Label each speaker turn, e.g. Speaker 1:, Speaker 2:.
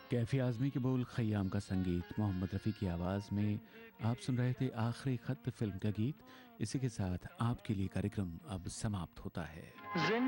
Speaker 1: कैफी आज़मी के बोल, खय्याम का संगीत, मोहम्मद रफ़ी की आवाज़ में आप सुन रहे थे आखिरी खत फ़िल्म का गीत। इसी के साथ आपके लिए कार्यक्रम अब समाप्त होता है।